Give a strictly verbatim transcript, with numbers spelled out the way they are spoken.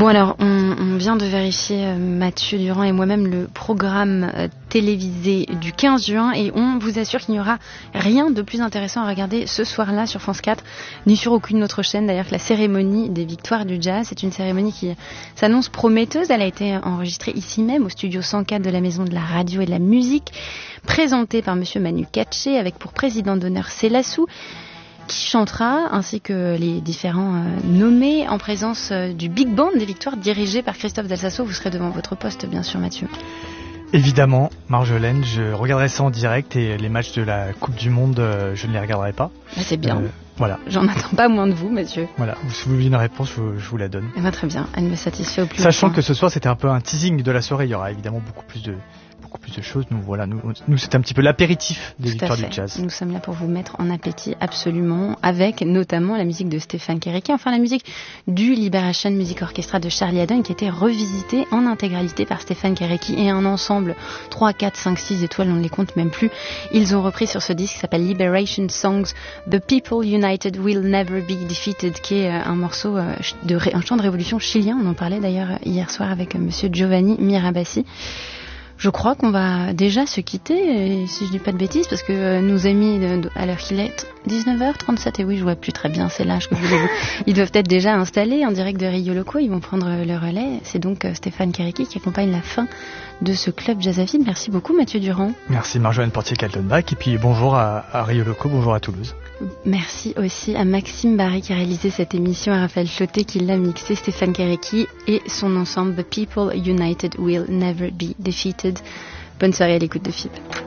Bon alors, on, on vient de vérifier, euh, Mathieu Durand et moi-même, le programme euh, télévisé du quinze juin et on vous assure qu'il n'y aura rien de plus intéressant à regarder ce soir-là sur France quatre, ni sur aucune autre chaîne d'ailleurs que la cérémonie des victoires du jazz. C'est une cérémonie qui s'annonce prometteuse. Elle a été enregistrée ici même au studio cent quatre de la Maison de la Radio et de la Musique, présentée par monsieur Manu Katché avec pour président d'honneur Célassou, qui chantera, ainsi que les différents euh, nommés, en présence euh, du Big Band des Victoires, dirigé par Christophe Delsasso. Vous serez devant votre poste, bien sûr, Mathieu. Évidemment, Marjolaine, je regarderai ça en direct et les matchs de la Coupe du Monde, euh, je ne les regarderai pas. Bah, c'est bien. Euh, voilà. J'en attends pas moins de vous, Mathieu. Voilà, si vous voulez une réponse, je vous, je vous la donne. Eh ben, très bien, elle me satisfait au plus haut. Sachant que ce soir, c'était un peu un teasing de la soirée, il y aura évidemment beaucoup plus de... beaucoup plus de choses. Nous, voilà, nous, nous c'est un petit peu l'apéritif des victoires du jazz. Nous sommes là pour vous mettre en appétit, absolument, avec notamment la musique de Stéphane Kéréki, enfin la musique du Liberation Music Orchestra de Charlie Haddon, qui a été revisitée en intégralité par Stéphane Kéréki et un ensemble trois, quatre, cinq, six étoiles, on ne les compte même plus. Ils ont repris sur ce disque qui s'appelle Liberation Songs, The People United Will Never Be Defeated, qui est un morceau de un chant de révolution chilien. On en parlait d'ailleurs hier soir avec monsieur Giovanni Mirabassi. Je crois qu'on va déjà se quitter, si je dis pas de bêtises, parce que nos amis, à l'heure qu'il est, dix-neuf heures trente-sept, et oui, je vois plus très bien, c'est l'âge que voulez-vous. Ils doivent être déjà installés en direct de Rio Loco, ils vont prendre le relais. C'est donc Stéphane Kéréki qui accompagne la fin de ce club jazzafile. Merci beaucoup, Mathieu Durand. Merci, Marjolaine Portier-Kaltenbach, et puis bonjour à, à Rio Loco, bonjour à Toulouse. Merci aussi à Maxime Barry qui a réalisé cette émission, à Raphaël Chotet qui l'a mixé, Stéphane Kéréki et son ensemble The People United Will Never Be Defeated. Bonne soirée à l'écoute de F I B.